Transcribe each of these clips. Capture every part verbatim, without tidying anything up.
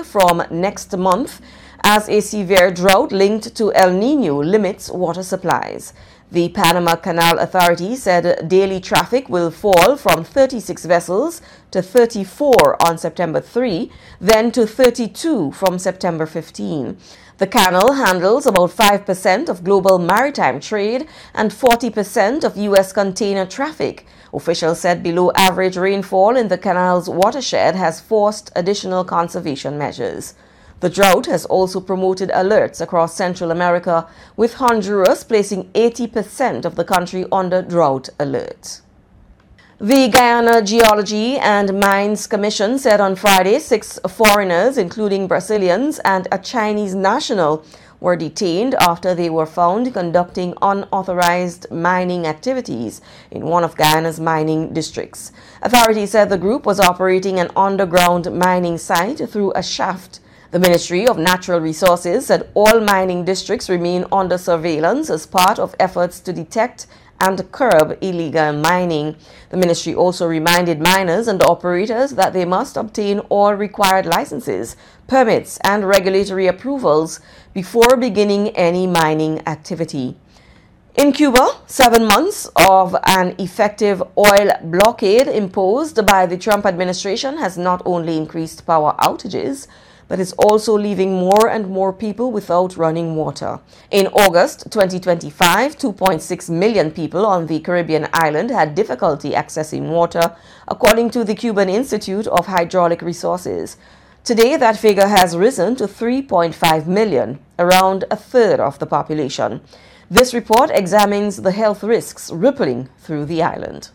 from next month as a severe drought linked to El Niño limits water supplies. The Panama Canal Authority said daily traffic will fall from thirty-six vessels to thirty-four on September third, then to thirty-two from September fifteenth. The canal handles about five percent of global maritime trade and forty percent of U S container traffic. Officials said below average rainfall in the canal's watershed has forced additional conservation measures. The drought has also promoted alerts across Central America, with Honduras placing eighty percent of the country under drought alert. The Guyana Geology and Mines Commission said on Friday six foreigners, including Brazilians and a Chinese national, were detained after they were found conducting unauthorized mining activities in one of Guyana's mining districts. Authorities said the group was operating an underground mining site through a shaft. The Ministry of Natural Resources said all mining districts remain under surveillance as part of efforts to detect and curb illegal mining. The ministry also reminded miners and operators that they must obtain all required licenses, permits, and regulatory approvals before beginning any mining activity. In Cuba, seven months of an effective oil blockade imposed by the Trump administration has not only increased power outages, but is also leaving more and more people without running water. In August twenty twenty-five, two point six million people on the Caribbean island had difficulty accessing water, according to the Cuban Institute of Hydraulic Resources. Today, that figure has risen to three point five million, around a third of the population. This report examines the health risks rippling through the island.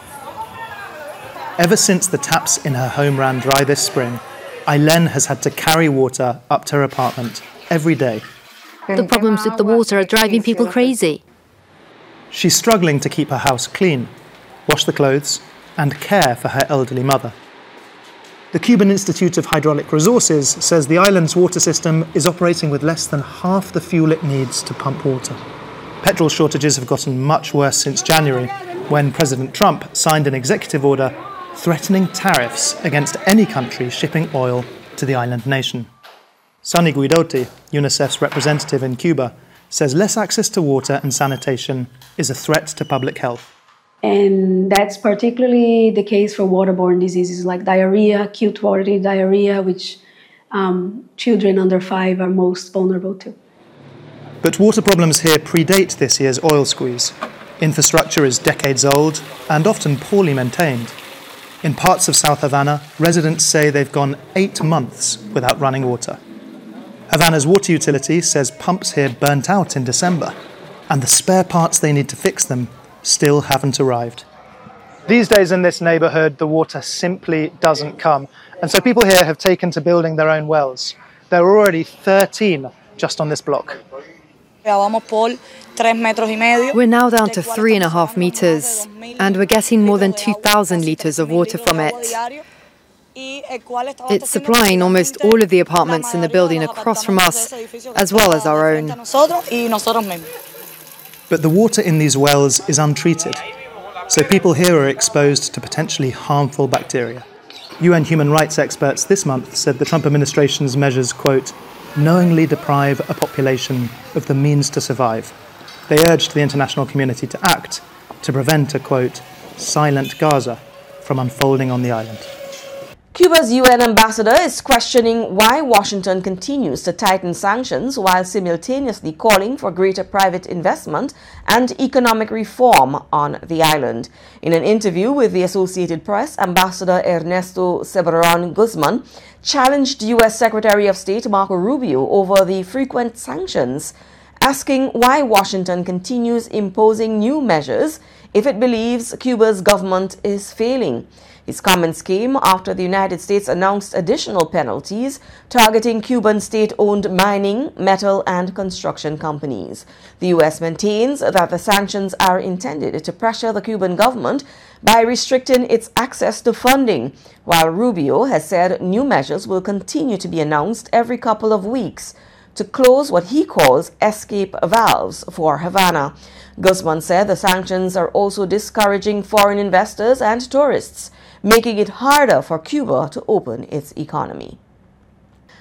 Ever since the taps in her home ran dry this spring, Aileen has had to carry water up to her apartment every day. The problems with the water are driving people crazy. She's struggling to keep her house clean, wash the clothes, and care for her elderly mother. The Cuban Institute of Hydraulic Resources says the island's water system is operating with less than half the fuel it needs to pump water. Petrol shortages have gotten much worse since January, when President Trump signed an executive order threatening tariffs against any country shipping oil to the island nation. Sunny Guidotti, UNICEF's representative in Cuba, says less access to water and sanitation is a threat to public health. And that's particularly the case for waterborne diseases like diarrhea, acute watery diarrhea, which um, children under five are most vulnerable to. But water problems here predate this year's oil squeeze. Infrastructure is decades old and often poorly maintained. In parts of South Havana, residents say they've gone eight months without running water. Havana's water utility says pumps here burnt out in December, and the spare parts they need to fix them still haven't arrived. These days in this neighbourhood, the water simply doesn't come, and so people here have taken to building their own wells. There are already thirteen just on this block. We're now down to three and a half meters, and we're getting more than two thousand litres of water from it. It's supplying almost all of the apartments in the building across from us, as well as our own. But the water in these wells is untreated, so people here are exposed to potentially harmful bacteria. U N human rights experts this month said the Trump administration's measures, quote, knowingly deprive a population of the means to survive. They urged the international community to act to prevent a, quote, silent Gaza from unfolding on the island. Cuba's U N ambassador is questioning why Washington continues to tighten sanctions while simultaneously calling for greater private investment and economic reform on the island. In an interview with the Associated Press, Ambassador Ernesto Ceberón Guzmán challenged U S Secretary of State Marco Rubio over the frequent sanctions, asking why Washington continues imposing new measures if it believes Cuba's government is failing. His comments came after the United States announced additional penalties targeting Cuban state-owned mining, metal, and construction companies. The U S maintains that the sanctions are intended to pressure the Cuban government by restricting its access to funding, while Rubio has said new measures will continue to be announced every couple of weeks to close what he calls escape valves for Havana. Guzmán said the sanctions are also discouraging foreign investors and tourists, making it harder for Cuba to open its economy.